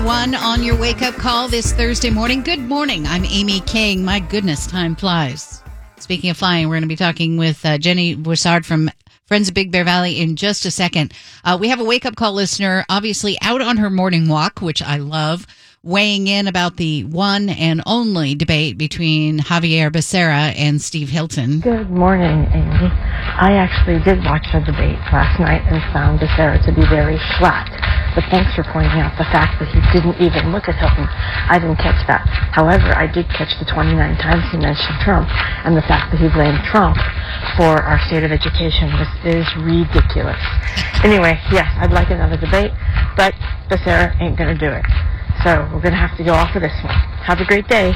One on your wake-up call this Thursday morning. Good morning. I'm Amy King. My goodness, time flies. Speaking of flying, we're going to be talking with Jenny Boussard from Friends of Big Bear Valley in just a second. We have a wake-up call listener, obviously out on her morning walk, which I love, weighing in about the one and only debate between Javier Becerra and Steve Hilton. Good morning, Amy. I actually did watch the debate last night and found Becerra to be very flat. But thanks for pointing out the fact that he didn't even look at Hilton. I didn't catch that. However, I did catch the 29 times he mentioned Trump, and the fact that he blamed Trump for our state of education. This is ridiculous. Anyway, yes, I'd like another debate, but Becerra ain't going to do it. So we're going to have to go off of this one. Have a great day.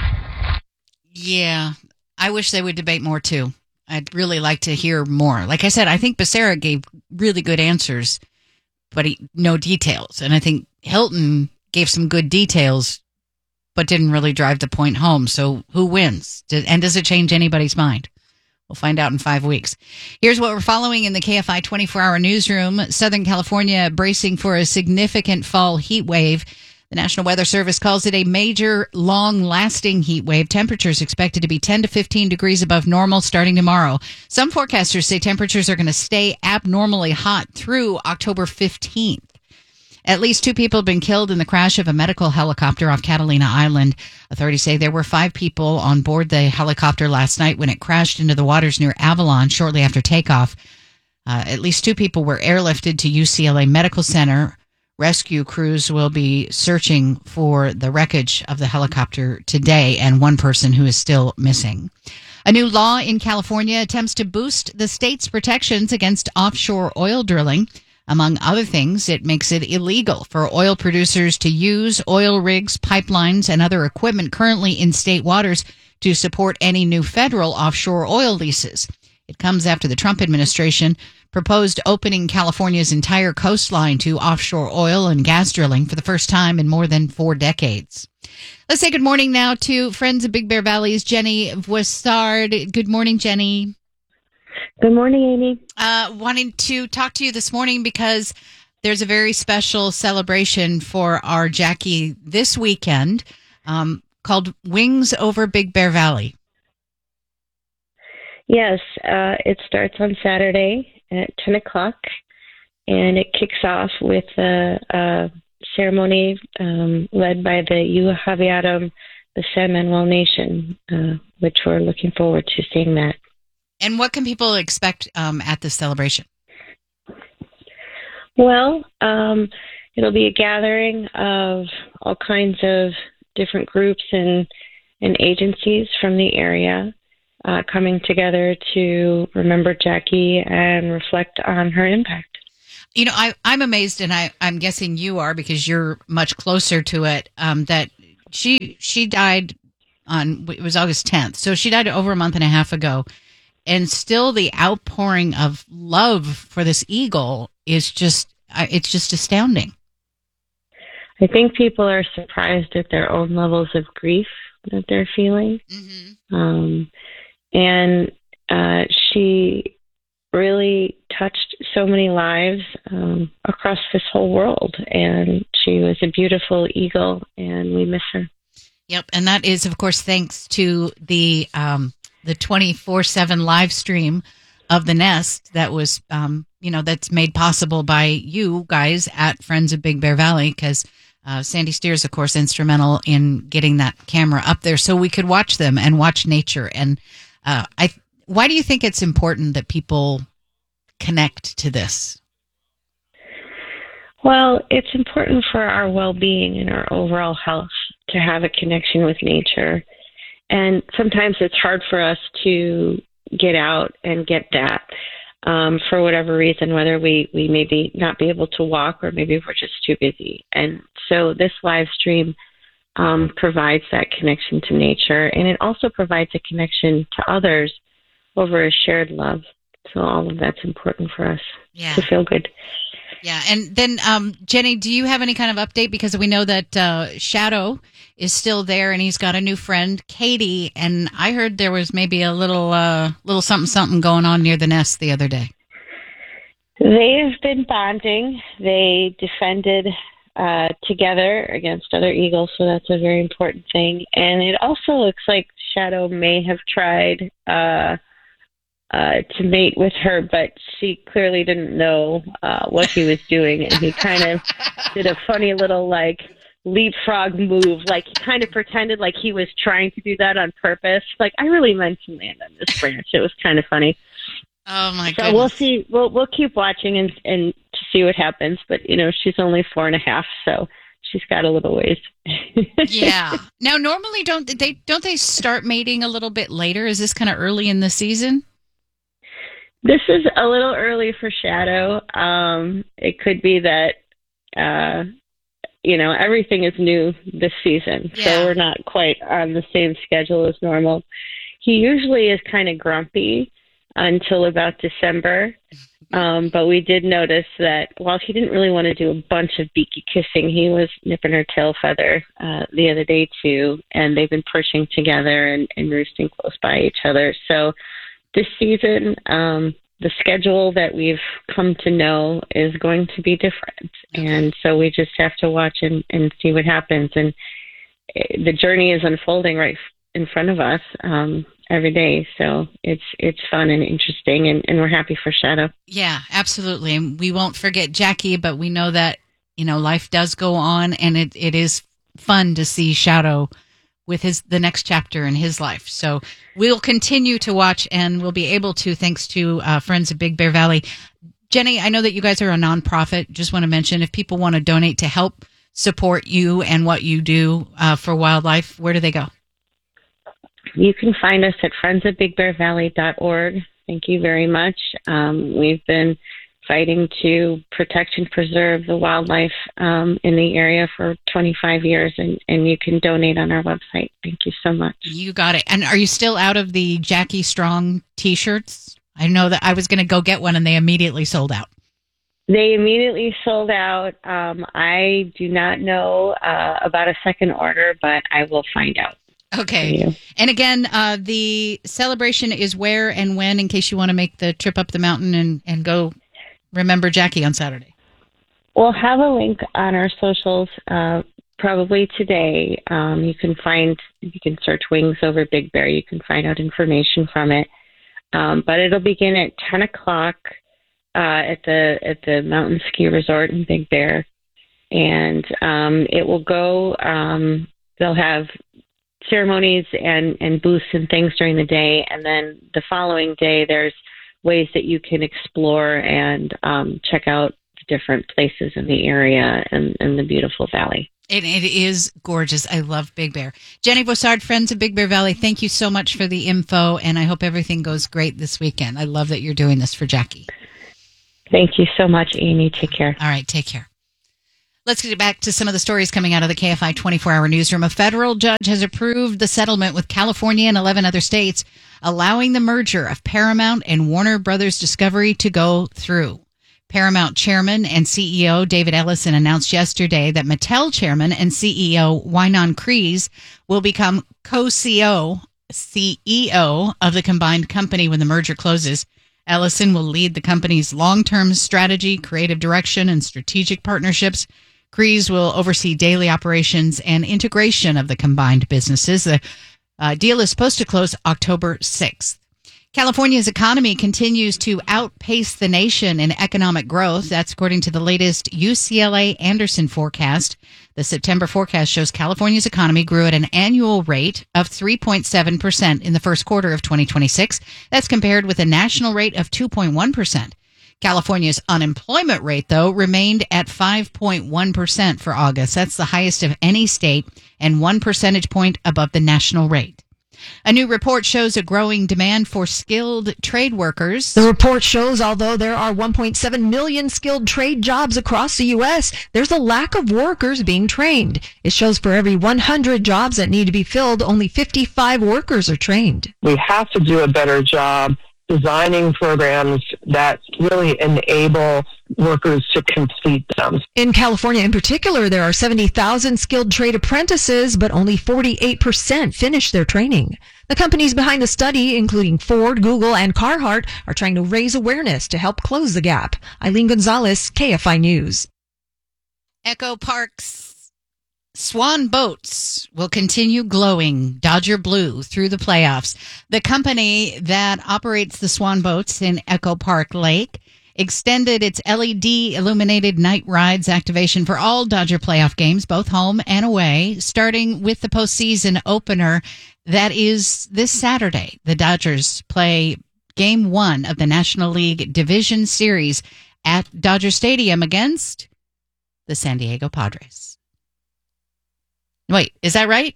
Yeah, I wish they would debate more, too. I'd really like to hear more. Like I said, I think Becerra gave really good answers, but no details. And I think Hilton gave some good details, but didn't really drive the point home. So who wins? And does it change anybody's mind? We'll find out in 5 weeks. Here's what we're following in the KFI 24-hour newsroom. Southern California bracing for a significant fall heat wave. The National Weather Service calls it a major, long-lasting heat wave. Temperatures expected to be 10 to 15 degrees above normal starting tomorrow. Some forecasters say temperatures are going to stay abnormally hot through October 15th. At least 2 people have been killed in the crash of a medical helicopter off Catalina Island. Authorities say there were 5 people on board the helicopter last night when it crashed into the waters near Avalon shortly after takeoff. At least 2 people were airlifted to UCLA Medical Center. Rescue crews will be searching for the wreckage of the helicopter today, and 1 person who is still missing. A new law in California attempts to boost the state's protections against offshore oil drilling. Among other things, it makes it illegal for oil producers to use oil rigs, pipelines, and other equipment currently in state waters to support any new federal offshore oil leases. It comes after the Trump administration proposed opening California's entire coastline to offshore oil and gas drilling for the first time in more than 4 decades. Let's say good morning now to Friends of Big Bear Valley's Jenny Boussard. Good morning, Jenny. Good morning, Amy. Wanting to talk to you this morning because there's a very special celebration for our Jackie this weekend called Wings Over Big Bear Valley. Yes, it starts on Saturday at 10 o'clock, and it kicks off with a ceremony led by the Yuhaviatum, the San Manuel Nation, which we're looking forward to seeing that. And what can people expect at this celebration? Well, it'll be a gathering of all kinds of different groups and agencies from the area coming together to remember Jackie and reflect on her impact. You know, I'm amazed, and I'm guessing you are because you're much closer to it, that she died it was August 10th. So she died over a month and a half ago. And still the outpouring of love for this eagle is it's just astounding. I think people are surprised at their own levels of grief that they're feeling. Mm-hmm. And she really touched so many lives across this whole world. And she was a beautiful eagle, and we miss her. Yep. And that is, of course, thanks to the 24/7 live stream of the nest that was, that's made possible by you guys at Friends of Big Bear Valley, because Sandy Steers, of course, instrumental in getting that camera up there so we could watch them and watch nature. And why do you think it's important that people connect to this? Well, it's important for our well-being and our overall health to have a connection with nature. And sometimes it's hard for us to get out and get that for whatever reason, whether we maybe not be able to walk or maybe we're just too busy. And so this live stream provides that connection to nature, and it also provides a connection to others over a shared love. So all of that's important for us to feel good. Yeah. And then, Jenny, do you have any kind of update? Because we know that Shadow is still there and he's got a new friend, Katie. And I heard there was maybe a little something going on near the nest the other day. They have been bonding. They defended together against other eagles, so that's a very important thing. And it also looks like Shadow may have tried to mate with her, but she clearly didn't know what he was doing, and he kind of did a funny little like leapfrog move, like he kind of pretended like he was trying to do that on purpose. Like, I really meant to land on this branch. It was kind of funny. Oh my So goodness. we'll see. We'll keep watching and to see what happens. But she's only 4.5, so she's got a little ways. Yeah. Now, normally don't they start mating a little bit later? Is this kind of early in the season? This is a little early for Shadow. It could be that everything is new this season, so we're not quite on the same schedule as normal. He usually is kind of grumpy until about December. But we did notice that while he didn't really want to do a bunch of beaky kissing, he was nipping her tail feather the other day too, and they've been perching together and roosting close by each other. So this season, the schedule that we've come to know is going to be different. And so we just have to watch and see what happens. And the journey is unfolding right in front of us every day. So it's fun and interesting, and we're happy for Shadow. Yeah, absolutely. And we won't forget Jackie, but we know that, life does go on, and it is fun to see Shadow with the next chapter in his life. So we'll continue to watch, and we'll be able to, thanks to Friends of Big Bear Valley. Jenny, I know that you guys are a nonprofit. Just want to mention, if people want to donate to help support you and what you do for wildlife, where do they go? You can find us at friendsofbigbearvalley.org. Thank you very much. We've been fighting to protect and preserve the wildlife in the area for 25 years, and you can donate on our website. Thank you so much. You got it. And are you still out of the Jackie Strong T-shirts? I know that I was going to go get one, and they immediately sold out. They immediately sold out. I do not know about a second order, but I will find out. Okay. And again, the celebration is where and when, in case you want to make the trip up the mountain and go remember Jackie on Saturday. We'll have a link on our socials probably today. You can search Wings Over Big Bear. You can find out information from it. But it'll begin at 10 o'clock at the Mountain Ski Resort in Big Bear. And it will go, they'll have ceremonies and booths and things during the day, and then the following day there's ways that you can explore and check out the different places in the area and the beautiful valley. It is gorgeous. I love Big Bear. Jenny Bossard, Friends of Big Bear Valley, thank you so much for the info, and I hope everything goes great this weekend. I love that you're doing this for Jackie. Thank you so much, Amy. Take care. All right, take care. Let's get back to some of the stories coming out of the KFI 24-hour newsroom. A federal judge has approved the settlement with California and 11 other states, allowing the merger of Paramount and Warner Brothers Discovery to go through. Paramount chairman and CEO David Ellison announced yesterday that Mattel chairman and CEO Ynon Kreiz will become co-CEO of the combined company when the merger closes. Ellison will lead the company's long-term strategy, creative direction, and strategic partnerships. Kreiz will oversee daily operations and integration of the combined businesses. The deal is supposed to close October 6th. California's economy continues to outpace the nation in economic growth. That's according to the latest UCLA Anderson forecast. The September forecast shows California's economy grew at an annual rate of 3.7% in the first quarter of 2026. That's compared with a national rate of 2.1%. California's unemployment rate, though, remained at 5.1% for August. That's the highest of any state and 1 percentage point above the national rate. A new report shows a growing demand for skilled trade workers. The report shows although there are 1.7 million skilled trade jobs across the U.S., there's a lack of workers being trained. It shows for every 100 jobs that need to be filled, only 55 workers are trained. We have to do a better job designing programs that really enable workers to complete them. In California in particular, there are 70,000 skilled trade apprentices, but only 48% finish their training. The companies behind the study, including Ford, Google, and Carhartt, are trying to raise awareness to help close the gap. Eileen Gonzalez, KFI News. Echo Park's Swan Boats will continue glowing Dodger blue through the playoffs. The company that operates the Swan Boats in Echo Park Lake extended its LED illuminated night rides activation for all Dodger playoff games, both home and away, starting with the postseason opener. That is this Saturday. The Dodgers play Game 1 of the National League Division Series at Dodger Stadium against the San Diego Padres. Wait, is that right?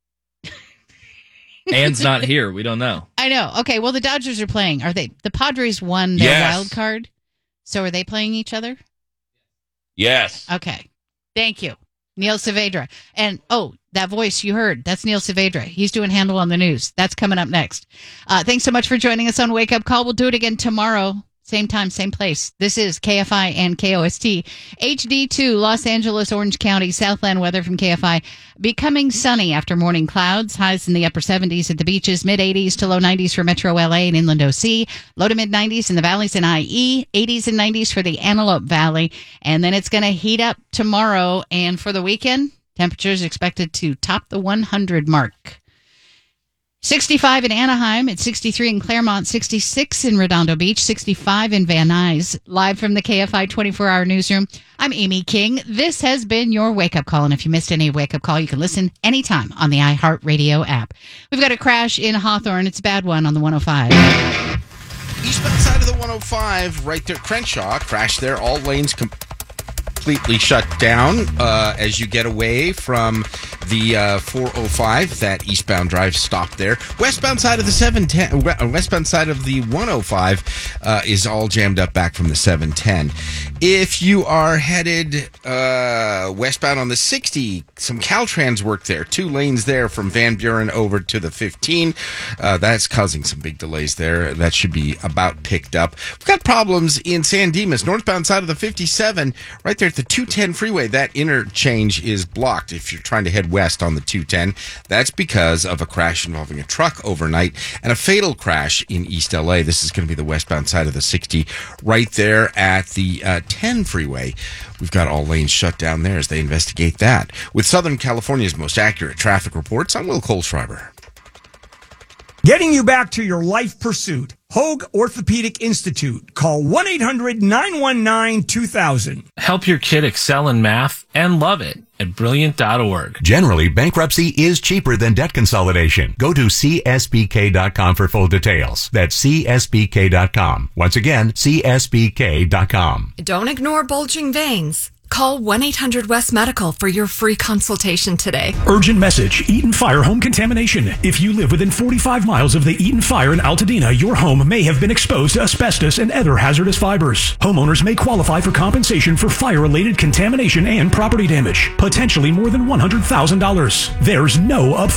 Ann's not here. We don't know. I know. Okay, well, the Dodgers are playing. Are they? The Padres won their wild card, so are they playing each other? Yes. Okay. Thank you, Neil Saavedra. And, that voice you heard, that's Neil Saavedra. He's doing Handle on the News. That's coming up next. Thanks so much for joining us on Wake Up Call. We'll do it again tomorrow. Same time, same place. This is KFI and KOST. HD2, Los Angeles, Orange County, Southland weather from KFI. Becoming sunny after morning clouds. Highs in the upper 70s at the beaches. Mid-80s to low 90s for Metro LA and Inland OC. Low to mid-90s in the valleys and IE. 80s and 90s for the Antelope Valley. And then it's going to heat up tomorrow. And for the weekend, temperatures expected to top the 100 mark. 65 in Anaheim, it's 63 in Claremont, 66 in Redondo Beach, 65 in Van Nuys. Live from the KFI 24-hour newsroom, I'm Amy King. This has been your wake-up call, and if you missed any wake-up call, you can listen anytime on the iHeartRadio app. We've got a crash in Hawthorne. It's a bad one on the 105. Eastbound side of the 105, right there, Crenshaw, crash there, all lanes completely shut down as you get away from the 405. That eastbound drive stopped there. Westbound side of the 710, westbound side of the 105 is all jammed up back from the 710. If you are headed westbound on the 60, some Caltrans work there. 2 lanes there from Van Buren over to the 15. That's causing some big delays there. That should be about picked up. We've got problems in San Dimas, northbound side of the 57, right there at the 210 freeway. That interchange is blocked if you're trying to head west on the 210. That's because of a crash involving a truck overnight and a fatal crash in East LA. This is going to be the westbound side of the 60, right there at the 10 freeway. We've got all lanes shut down there as they investigate that. With Southern California's most accurate traffic reports, I'm Will Kohlschreiber. Getting you back to your life pursuit. Hoag Orthopedic Institute. Call 1-800-919-2000. Help your kid excel in math and love it at Brilliant.org. Generally, bankruptcy is cheaper than debt consolidation. Go to CSBK.com for full details. That's CSBK.com. Once again, CSBK.com. Don't ignore bulging veins. Call 1-800-WEST-MEDICAL for your free consultation today. Urgent message. Eaton Fire home contamination. If you live within 45 miles of the Eaton Fire in Altadena, your home may have been exposed to asbestos and other hazardous fibers. Homeowners may qualify for compensation for fire-related contamination and property damage, potentially more than $100,000. There's no upfront